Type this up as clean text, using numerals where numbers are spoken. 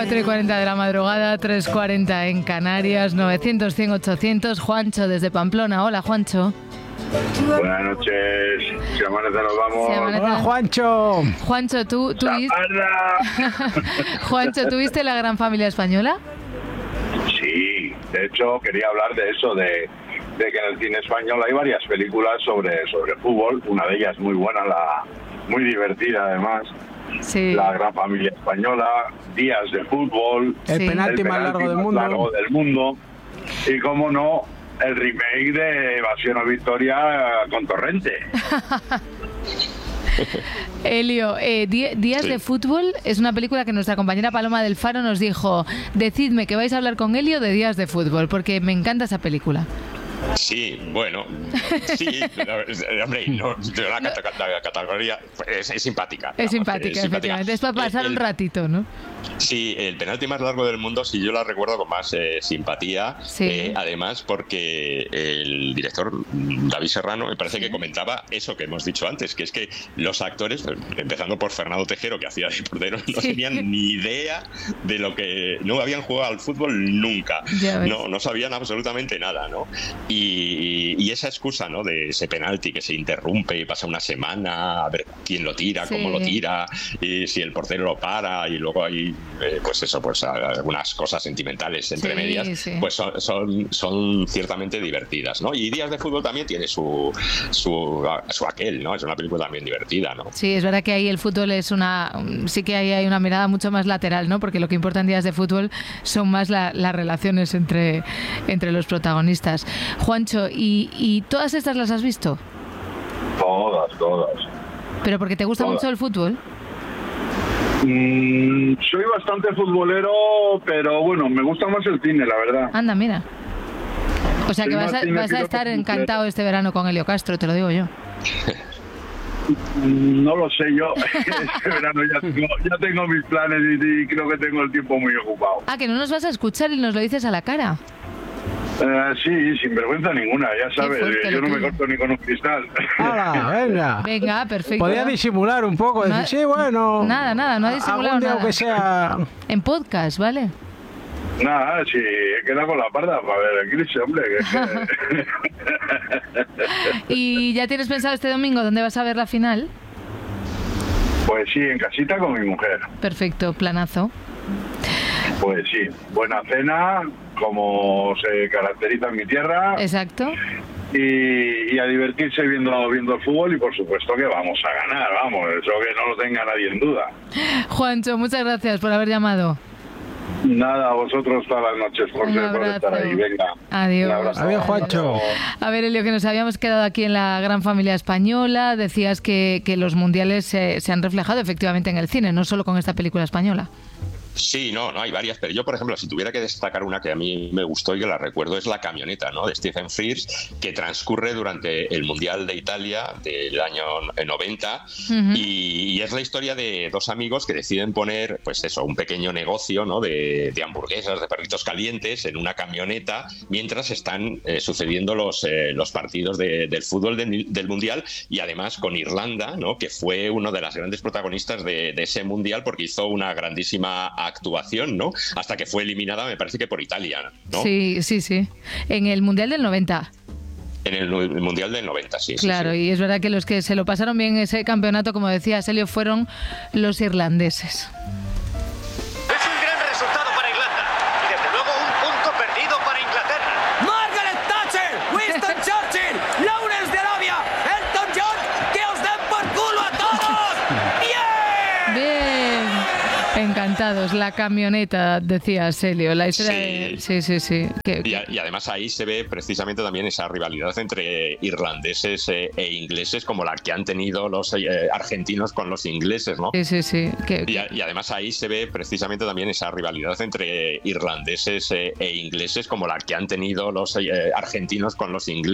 4:40 de la madrugada, 3:40 en Canarias, 900-100-800. Juancho desde Pamplona. Hola, Juancho. Buenas noches. Si amanece nos vamos. Hola, Juancho. Juancho, ¿tú viste? Juancho, ¿tú viste La Gran Familia Española? Sí, de hecho quería hablar de eso, de que en el cine español hay varias películas sobre fútbol. Una de ellas muy buena, muy divertida además. Sí. La Gran Familia Española, Días de Fútbol, Sí. El penalti más largo del mundo. Y cómo no, el remake de Evasión o Victoria con Torrente. Elio, Días de Fútbol es una película que nuestra compañera Paloma del Faro nos dijo: decidme que vais a hablar con Elio de Días de Fútbol, porque me encanta esa película. Sí, bueno, sí, hombre, no, la categoría es simpática. Es simpática, efectivamente. Es para pasar un ratito, ¿no? Sí, el penalti más largo del mundo, sí, yo la recuerdo con más simpatía. Sí. Además, porque el director David Serrano me parece que comentaba eso que hemos dicho antes, que es que los actores, empezando por Fernando Tejero, que hacía de portero, no tenían ni idea de lo que... No habían jugado al fútbol nunca. No sabían absolutamente nada, ¿no? Y esa excusa, ¿no?, de ese penalti que se interrumpe y pasa una semana a ver quién lo tira, cómo lo tira, y si el portero lo para, y luego hay pues algunas cosas sentimentales entre medias, pues son ciertamente divertidas, ¿no? Y Días de Fútbol también tiene su aquel, ¿no? Es una película también divertida, ¿no? Sí, es verdad que ahí el fútbol sí que ahí hay una mirada mucho más lateral, ¿no? Porque lo que importa en Días de Fútbol son más las relaciones entre los protagonistas. Juancho, ¿y todas estas las has visto? Todas. ¿Pero porque te gusta mucho el fútbol? Soy bastante futbolero, pero bueno, me gusta más el cine, la verdad. Anda, mira. O sea que vas a estar encantado este verano con Elio Castro, te lo digo yo. No lo sé yo. Este verano ya tengo mis planes y creo que tengo el tiempo muy ocupado. Ah, que no nos vas a escuchar y nos lo dices a la cara. Sí, sin vergüenza ninguna, ya sabes, yo no me corto ni con un cristal. ¡Hala, venga, perfecto. Podía disimular un poco, decir, sí, bueno... Nada, no ha disimulado nada. Aunque sea... En podcast, ¿vale? Nada, sí, he quedado con la parda para ver el Chris, hombre. ¿Y ya tienes pensado este domingo dónde vas a ver la final? Pues sí, en casita con mi mujer. Perfecto, planazo. Pues sí, buena cena, como se caracteriza en mi tierra. Exacto. Y a divertirse viendo el fútbol, y por supuesto que vamos a ganar, vamos, eso que no lo tenga nadie en duda. Juancho, muchas gracias por haber llamado. Nada, a vosotros todas las noches por estar ahí, venga. Adiós. Adiós, Juancho. A ver, Elio, que nos habíamos quedado aquí en La Gran Familia Española. Decías que los mundiales se han reflejado efectivamente en el cine, no solo con esta película española. Sí, no, hay varias, pero yo, por ejemplo, si tuviera que destacar una que a mí me gustó y que la recuerdo, es La camioneta, ¿no?, de Stephen Frears, que transcurre durante el Mundial de Italia del año 90, y es la historia de dos amigos que deciden poner, pues eso, un pequeño negocio, ¿no?, de hamburguesas, de perritos calientes en una camioneta, mientras están sucediendo los partidos del fútbol del Mundial, y además con Irlanda, ¿no?, que fue una de las grandes protagonistas de ese Mundial, porque hizo una grandísima actuación, ¿no?, hasta que fue eliminada, me parece que por Italia, ¿no? Sí. En el Mundial del 90. En el Mundial del 90, sí. Claro, sí. Y es verdad que los que se lo pasaron bien en ese campeonato, como decía Elio, fueron los irlandeses. Es un gran resultado para Irlanda y desde luego un punto perdido para Inglaterra. Margaret Thatcher, Winston Churchill, Lawrence de Arabia, Elton John, que os den por culo a todos. Bien. Encantados, la camioneta, decía Elio, la historia sí. Y además ahí se ve precisamente también esa rivalidad entre irlandeses e ingleses, como la que han tenido los argentinos con los ingleses, ¿no? Sí. Y además ahí se ve precisamente también esa rivalidad entre irlandeses e ingleses, como la que han tenido los argentinos con los ingleses.